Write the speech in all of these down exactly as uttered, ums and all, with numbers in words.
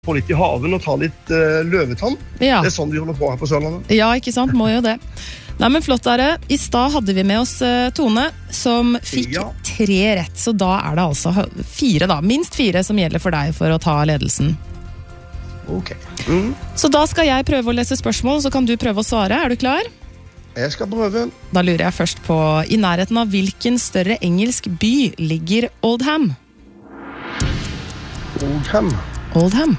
på litt i haven og ta litt uh, løvetann. Ja. Det er sånn vi holder på her på Sørlandet. Ja, ikke sant? Må jo det. Nei, men flott er det. I stad hadde vi med oss uh, Tone, som fikk ja. tre rett. Så da er det altså fire da. Minst fire som gjelder for deg for å ta ledelsen. Ok. Mm. Så da skal jeg prøve å lese spørsmål, så kan du prøve å svare. Er du klar? Jeg skal prøve. Da lurer jeg først på, i nærheten av hvilken større engelsk by ligger Oldham? Oldham? Oldham.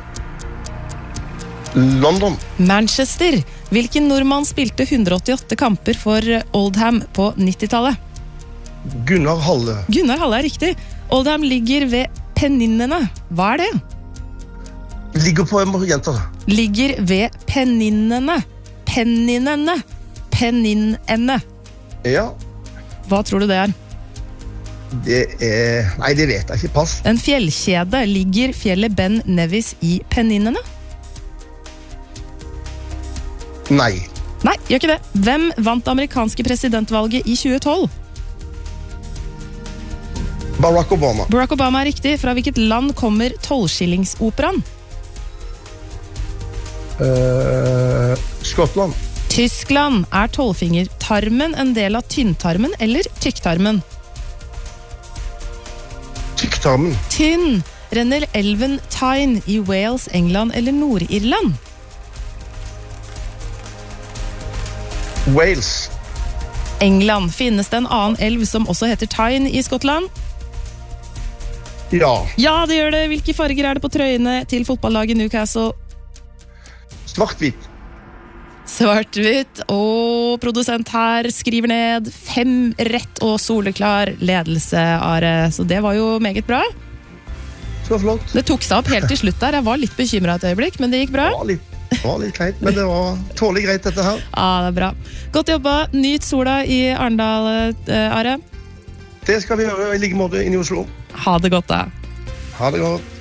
London. Manchester. Hvilken nordmann spilte hundre åttiåtte kamper for Oldham på nittitallet? Gunnar Halle. Gunnar Halle er riktig. Oldham ligger ved Penninene. Hva er det? Ligger på en jenta. Ligger ved Penninene. Penninene. Penninene. Ja. Hva tror du det er? Det er... Nei, det vet jeg ikke. Pass. En fjellkjede. Ligger fjellet Ben Nevis i Penninene? Nei. Nei, gjør ikke det. Hvem vant det amerikanske presidentvalget i tjue tolv? Barack Obama. Barack Obama er riktig. Fra hvilket land kommer tolvskillingsoperaen? Uh, Skottland. Tyskland. Er tolvfingertarmen en del av tynntarmen eller tykktarmen? Tykktarmen. Tynn. Renner elven Tyne i Wales, England eller Nord-Irland? Wales. England. Finnes det en annen elv som også heter Tyne i Skottland? Ja. Ja, det gjør det. Hvilke farger er det på trøyene til fotballaget Newcastle? Svart-hvitt. Svart-hvitt. Og produsent her skriver ned fem rett og soleklar ledelse, Are. Så det var jo meget bra. Så flott. Det tok seg opp helt til slutt der. Jeg var litt bekymret et øyeblikk, men det gikk bra. Det var litt, det var litt greit, men det var tålig greit dette her. Ja, det er bra. Godt jobba. Nyt sola i Arendal, Are. Det skal vi gjøre i like måte inn i Oslo. Ha det godt da. Ha det godt.